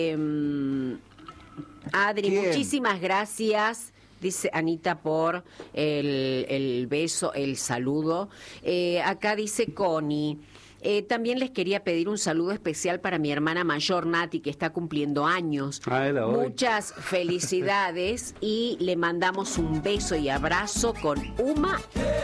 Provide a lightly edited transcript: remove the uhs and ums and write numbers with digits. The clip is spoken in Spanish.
Adri, ¿Quién? muchísimas gracias. Dice Anita por el beso, el saludo. Acá dice Connie. También les quería pedir un saludo especial para mi hermana mayor, Nati, que está cumpliendo años. Era hoy. Muchas felicidades y le mandamos un beso y abrazo con Uma